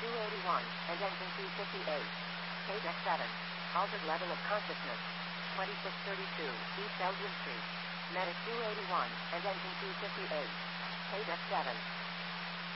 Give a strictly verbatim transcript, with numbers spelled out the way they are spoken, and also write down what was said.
two eighty-one, and engine two fifty-eight. Page F seven. Altered level of consciousness. twenty-six thirty-two, East Elgin Street. Medic two eighty-one, and engine two fifty-eight. Page F seven.